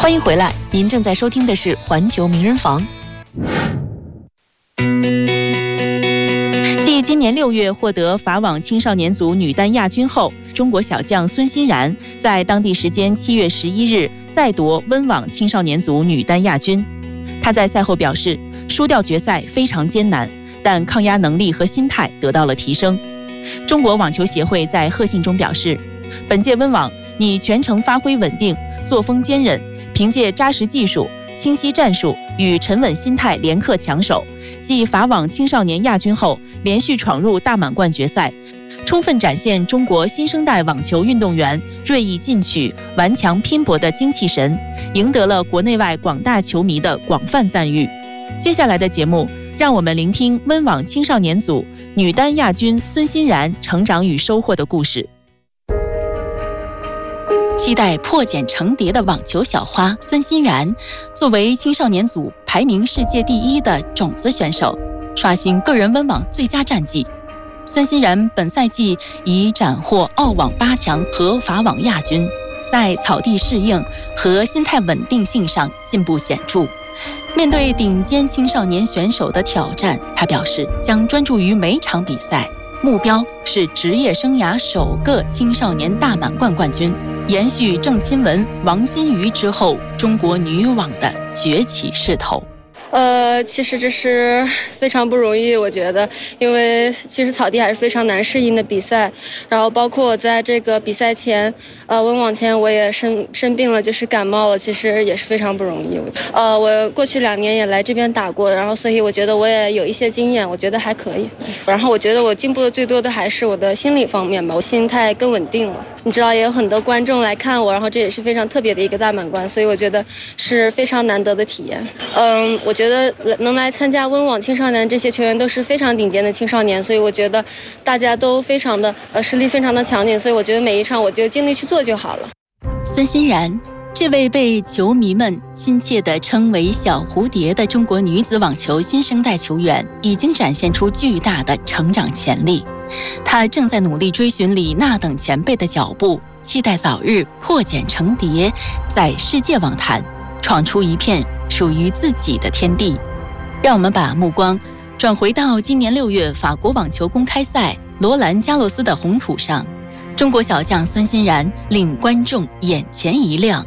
欢迎回来，您正在收听的是环球名人房。继今年6月获得法网青少年组女单亚军后，中国小将孙欣然在当地时间7月11日再夺温网青少年组女单亚军。她在赛后表示，输掉决赛非常艰难，但抗压能力和心态得到了提升。中国网球协会在贺信中表示，本届温网你全程发挥稳定，作风坚韧，凭借扎实技术、清晰战术与沉稳心态连克强手，继法网青少年亚军后，连续闯入大满贯决赛，充分展现中国新生代网球运动员锐意进取、顽强拼搏的精气神，赢得了国内外广大球迷的广泛赞誉。接下来的节目，让我们聆听温网青少年组女单亚军孙欣然成长与收获的故事。期待破茧成蝶的网球小花孙欣然，作为青少年组排名世界第1的种子选手，刷新个人温网最佳战绩。孙欣然本赛季已斩获澳网8强和法网亚军，在草地适应和心态稳定性上进步显著。面对顶尖青少年选手的挑战，他表示将专注于每场比赛，目标是职业生涯首个青少年大满贯冠军，延续郑钦文、王欣瑜之后中国女网的崛起势头。 其实这是非常不容易，我觉得，因为其实草地还是非常难适应的比赛。然后包括我在这个比赛前，温网前我也生病了，就是感冒了，其实也是非常不容易。我过去2年也来这边打过，然后所以我觉得我也有一些经验，我觉得还可以。然后我觉得我进步的最多的还是我的心理方面吧，我心态更稳定了。你知道也有很多观众来看我，然后这也是非常特别的一个大满贯，所以我觉得是非常难得的体验。我觉得能来参加温网青少年这些球员都是非常顶尖的青少年，所以我觉得大家都非常的实力非常的强劲，所以我觉得每一场我就尽力去做就好了。 孙欣然，这位被球迷们亲切地称为小蝴蝶的中国女子网球新生代球员，已经展现出巨大的成长潜力。她正在努力追寻李娜等前辈的脚步，期待早日破茧成蝶，在世界网坛闯出一片属于自己的天地。让我们把目光转回到今年6月法国网球公开赛罗兰加洛斯的红土上，中国小将孙欣然令观众眼前一亮。